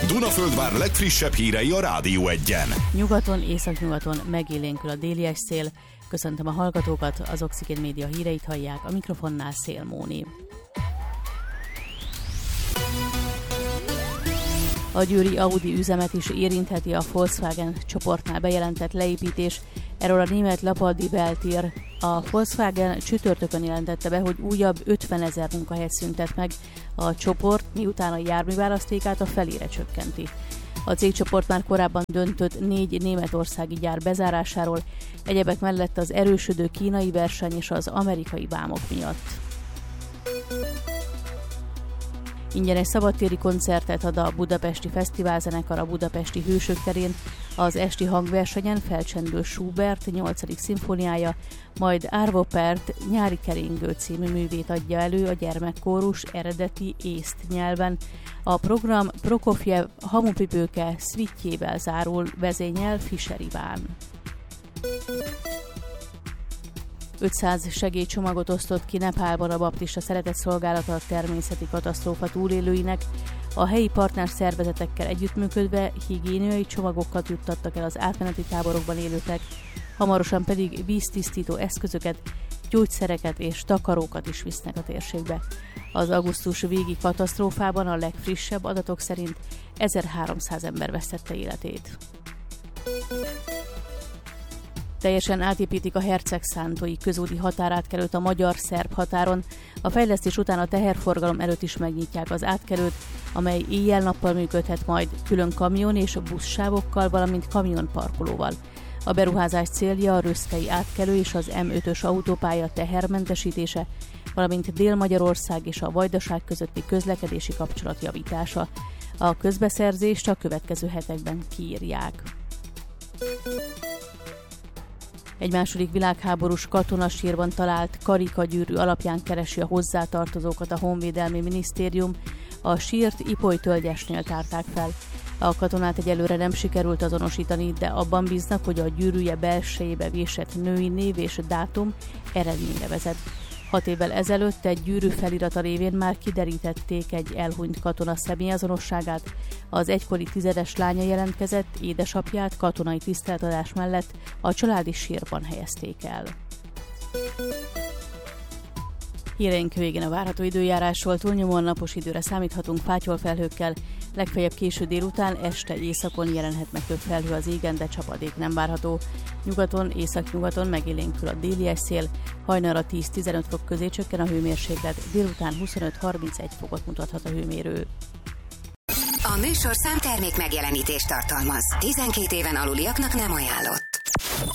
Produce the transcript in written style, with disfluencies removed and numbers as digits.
Dunaföldvár legfrissebb hírei a Rádió Egyen. Nyugaton, északnyugaton megélénkül a délies szél. Köszöntöm a hallgatókat, az Oxigén Média híreit hallják, a mikrofonnál Szél Móni. A győri Audi üzemet is érintheti a Volkswagen csoportnál bejelentett leépítés. Erről a német lap Die Welt ír. A Volkswagen csütörtökön jelentette be, hogy újabb 50 000 munkahelyet szüntet meg a csoport, miután a járműválasztékát a felére csökkenti. A cégcsoport már korábban döntött 4 németországi gyár bezárásáról, egyebek mellett az erősödő kínai verseny és az amerikai vámok miatt. Ingyenes szabadtéri koncertet ad a Budapesti Fesztiválzenekar a Budapesti Hősök terén. Az esti hangversenyen felcsendül Schubert 8. szimfóniája, majd Arvo Pärt Nyári keringő című művét adja elő a gyermekkórus eredeti észt nyelven. A program Prokofjev Hamupipőke szvittjével zárul, vezényel Fischer Iván. 500 segélycsomagot osztott ki Nepálban a baptista szeretetszolgálata a természeti katasztrófa túlélőinek. A helyi partnerszervezetekkel együttműködve higiéniai csomagokat juttattak el az átmeneti táborokban élőknek, hamarosan pedig víztisztító eszközöket, gyógyszereket és takarókat is visznek a térségbe. Az augusztus végi katasztrófában a legfrissebb adatok szerint 1300 ember vesztette életét. Teljesen átépítik a Hercegszántói közúti határátkelőt a magyar-szerb határon. A fejlesztés után a teherforgalom előtt is megnyitják az átkelőt, amely éjjel-nappal működhet majd külön kamion és buszsávokkal, valamint kamionparkolóval. A beruházás célja a röszkei átkelő és az M5-ös autópálya tehermentesítése, valamint Dél-Magyarország és a Vajdaság közötti közlekedési kapcsolat javítása. A közbeszerzést a következő hetekben kiírják. Egy második világháborús katonasírban talált karikagyűrű alapján keresi a hozzátartozókat a Honvédelmi Minisztérium. A sírt Ipoly tölgyesnél tárták fel. A katonát egyelőre nem sikerült azonosítani, de abban bíznak, hogy a gyűrűje belsejébe vésett női név és dátum eredményre vezet. 6 évvel ezelőtt egy gyűrű felirata révén már kiderítették egy elhunyt katona személyazonosságát. Az egykori 10-es lánya jelentkezett, édesapját katonai tiszteletadás mellett a családi sírban helyezték el. Híreink végén a várható időjárásról. Túlnyomóan napos időre számíthatunk fátyolfelhőkkel, legfeljebb késő délután, este északon jelenhet meg több felhő az égen, de csapadék nem várható. Nyugaton, északnyugaton megélénkül a délies szél, hajnalra 10-15 fok közé csökken a hőmérséklet, délután 25-31 fokot mutathat a hőmérő. A műsorszám termék megjelenítést tartalmaz. 12 éven aluliaknak nem ajánlott.